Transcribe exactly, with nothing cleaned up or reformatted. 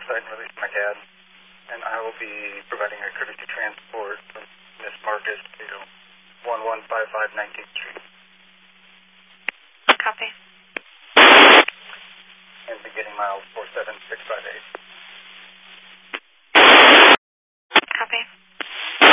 site and release my cab, and I will be providing a courtesy transport from Miss Marcus to one one five five nineteenth Street. Copy. And beginning miles four seven six five eight.